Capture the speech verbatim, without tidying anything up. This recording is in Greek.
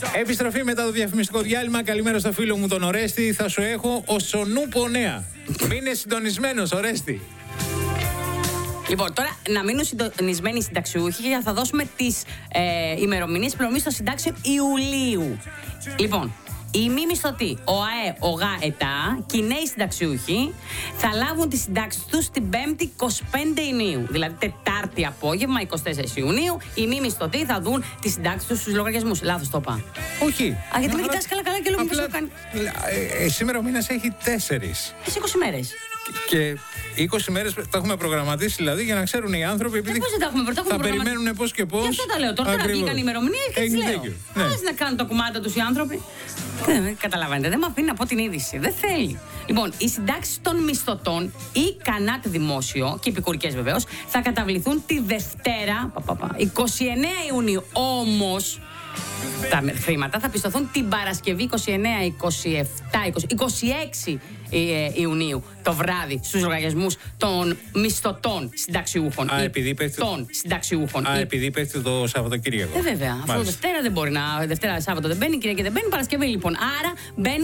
Επιστροφή μετά το διαφημιστικό διάλειμμα. Καλημέρα στο φίλο μου τον Ορέστη. Θα σου έχω ο Νούπο νέα. Μείνε συντονισμένος, Ορέστη. Λοιπόν, τώρα να μείνουν συντονισμένοι οι συνταξιούχοι και θα δώσουμε τις ε, ημερομηνίες πληρωμής των συντάξεων Ιουλίου. Λοιπόν, οι μη μισθωτοί, ο ΑΕ, ο ΓΑΕΤΑ και οι νέοι συνταξιούχοι θα λάβουν τις συντάξεις τους την Πέμπτη εικοστή πέμπτη Ιουνίου. Δηλαδή Τετάρτη απόγευμα, εικοστή τέταρτη Ιουνίου, οι μη μισθωτοί θα δουν τις συντάξεις τους στους λογαριασμούς. Λάθος το είπα. Όχι. Α, γιατί με κοιτάς καλά καλά και λέω μήπως το κάνει. Ε, σήμερα ο μήνας έχει τέσσερις. Έχει είκοσι μέρες. Και είκοσι μέρες τα έχουμε προγραμματίσει δηλαδή για να ξέρουν οι άνθρωποι. Επειδή ε, πώς δεν τα έχουμε, τα έχουμε θα περιμένουν πώς και πώς. Γι' αυτό τα λέω. Τώρα, τώρα βγήκαν οι ημερομηνίες και τις λέω. Ναι. Ας να κάνουν τα κουμάτα τους οι άνθρωποι. Δεν καταλαβαίνετε, δεν με αφήνει να πω την είδηση. Δεν θέλει. Λοιπόν, οι συντάξεις των μισθωτών ή κανάτ δημόσιο και επικουρικές βεβαίως θα καταβληθούν τη Δευτέρα εικοστή ενάτη Ιουνίου. Όμως τα χρήματα θα πιστωθούν την Παρασκευή εικοστή ενάτη, εικοστή εβδόμη, εικοστή έκτη Ιουνίου το βράδυ στους λογαριασμούς των μισθωτών συνταξιούχων. Α, επειδή πέφτει... των συνταξιούχων. Α, ή... επειδή πέφτει το Σαββατοκύριακο. Ε, βέβαια. Αυτό Δευτέρα δεν μπορεί να. Δευτέρα, Σάββατο δεν μπαίνει, Κυριακή δεν μπαίνει, Παρασκευή λοιπόν. Άρα μπαίνουν.